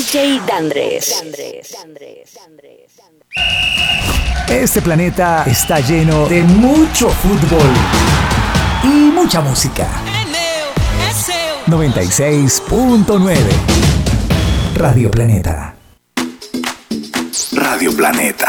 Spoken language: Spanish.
DJ Dandres. Este planeta está lleno de mucho fútbol y mucha música. 96.9 Radio Planeta. Radio Planeta.